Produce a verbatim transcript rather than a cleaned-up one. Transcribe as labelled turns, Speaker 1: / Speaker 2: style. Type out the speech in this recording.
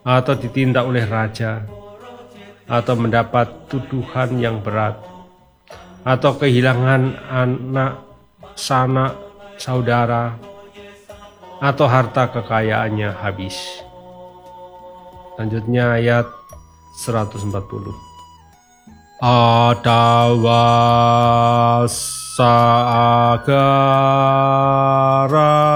Speaker 1: atau ditindak oleh raja, atau mendapat tuduhan yang berat, atau kehilangan anak, sanak, saudara, atau harta kekayaannya habis. Selanjutnya ayat seratus empat puluh. Adawasa agara